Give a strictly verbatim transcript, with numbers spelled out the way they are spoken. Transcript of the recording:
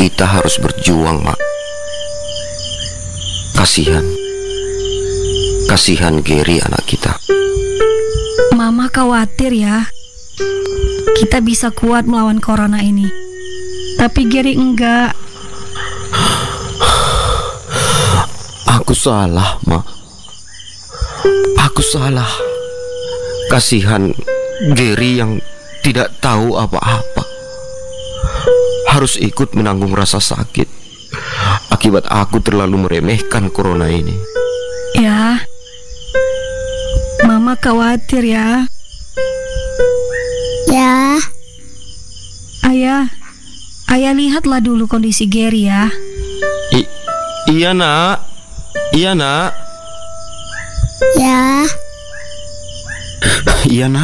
Kita harus berjuang, Mak. Kasihan. Kasihan Gary anak kita. Mama khawatir ya, kita bisa kuat melawan corona ini. Tapi Gary enggak. Aku salah, Mak. Aku salah. Kasihan Gary yang tidak tahu apa-apa, harus ikut menanggung rasa sakit akibat aku terlalu meremehkan corona ini. Ya, Mama khawatir ya. Ya, Ayah, Ayah lihatlah dulu kondisi Gary ya. I- iya nak, iya nak, ya. iya nak.